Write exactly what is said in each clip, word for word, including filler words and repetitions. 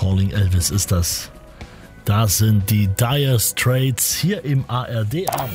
Calling Elvis ist das. Das sind die Dire Straits hier im A R D-Abend.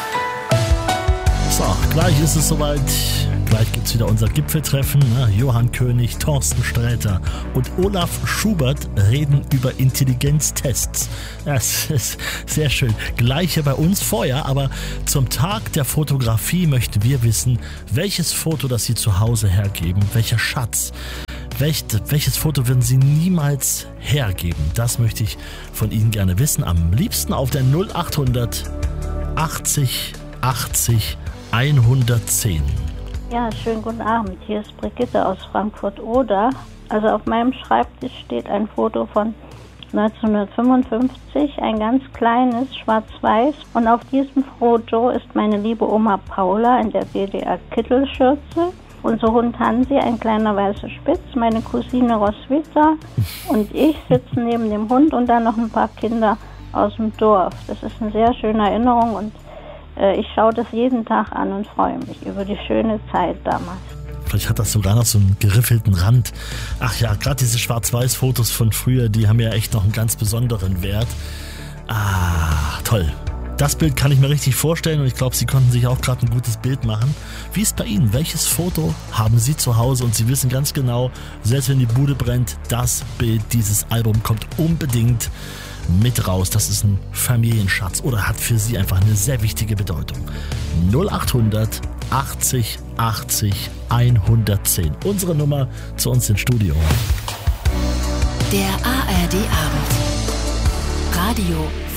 So, gleich ist es soweit. Gleich gibt es wieder unser Gipfeltreffen. Johann König, Thorsten Sträter und Olaf Schubert reden über Intelligenztests. Das ist sehr schön. Gleiche bei uns vorher, aber zum Tag der Fotografie möchten wir wissen, welches Foto, das Sie zu Hause hergeben, welcher Schatz, welch, welches Foto würden Sie niemals hergeben? Das möchte ich von Ihnen gerne wissen. Am liebsten auf der null achthundert achtzig achtzig hundertzehn. Ja, schönen guten Abend. Hier ist Brigitte aus Frankfurt-Oder. Also auf meinem Schreibtisch steht ein Foto von neunzehnhundertfünfundfünfzig, ein ganz kleines, schwarz-weiß. Und auf diesem Foto ist meine liebe Oma Paula in der D D R-Kittelschürze. Unser Hund Hansi, ein kleiner weißer Spitz, meine Cousine Roswitha und ich sitzen neben dem Hund und dann noch ein paar Kinder aus dem Dorf. Das ist eine sehr schöne Erinnerung und ich schaue das jeden Tag an und freue mich über die schöne Zeit damals. Vielleicht hat das sogar noch so einen geriffelten Rand. Ach ja, gerade diese Schwarz-Weiß-Fotos von früher, die haben ja echt noch einen ganz besonderen Wert. Ah, toll. Das Bild kann ich mir richtig vorstellen und ich glaube, Sie konnten sich auch gerade ein gutes Bild machen. Wie ist bei Ihnen? Welches Foto haben Sie zu Hause? Und Sie wissen ganz genau, selbst wenn die Bude brennt, das Bild, dieses Album kommt unbedingt mit raus. Das ist ein Familienschatz oder hat für Sie einfach eine sehr wichtige Bedeutung. null achthundert achtzig achtzig hundertzehn. Unsere Nummer zu uns ins Studio. Der A R D-Abend. Radio